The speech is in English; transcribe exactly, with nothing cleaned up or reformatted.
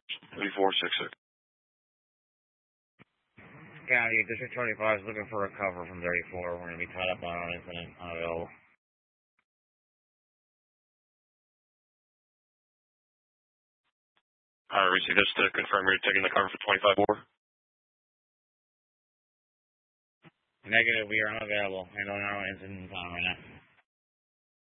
thirty-four six six. County, District twenty-five is looking for a cover from thirty-four. We're going to be tied up on our incident, unavailable. All right, receive this to confirm you're taking the cover for twenty-five four. Negative, we are unavailable. Handling our own incident in town right now.